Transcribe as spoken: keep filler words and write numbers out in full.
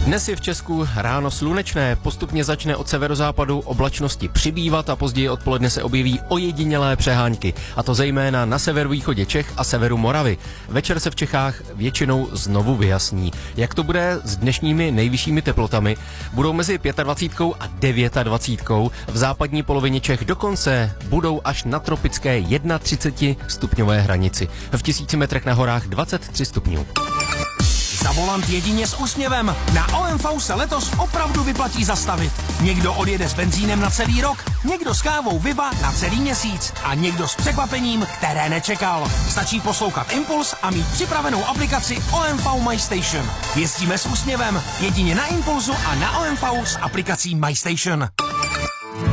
Dnes je v Česku ráno slunečné, postupně začne od severozápadu oblačnosti přibývat a později odpoledne se objeví ojedinělé přehánky, a to zejména na severovýchodě Čech a severu Moravy. Večer se v Čechách většinou znovu vyjasní. Jak to bude s dnešními nejvyššími teplotami? Budou mezi dvacet pět a dvacet devět, v západní polovině Čech dokonce budou až na tropické třicet jedna stupňové hranici. V tisíci metrech na horách dvacet tři stupňů. Za volant jedině s úsměvem. Na O M V se letos opravdu vyplatí zastavit. Někdo odjede s benzínem na celý rok, někdo s kávou Viva na celý měsíc a někdo s překvapením, které nečekal. Stačí poslouchat Impuls a mít připravenou aplikaci O M V My Station. Jezdíme s úsměvem jedině na Impulsu a na O M V s aplikací My Station.